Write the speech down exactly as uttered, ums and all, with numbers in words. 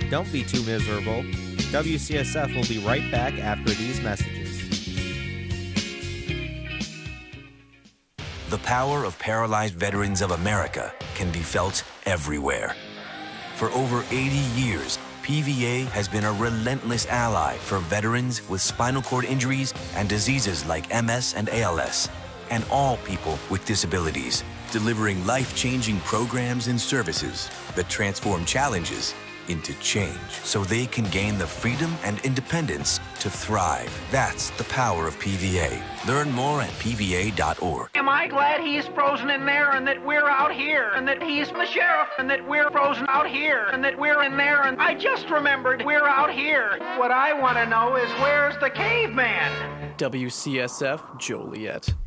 Don't be too miserable. W C S F will be right back after these messages. The power of Paralyzed Veterans of America can be felt everywhere. For over eighty years, P V A has been a relentless ally for veterans with spinal cord injuries and diseases like M S and A L S, and all people with disabilities, delivering life-changing programs and services that transform challenges into change so they can gain the freedom and independence to thrive. That's the power of P V A. Learn more at P V A dot org. Am I glad he's frozen in there and that we're out here and that he's the sheriff and that we're frozen out here and that we're in there and I just remembered we're out here. What I want to know is where's the caveman? W C S F Joliet.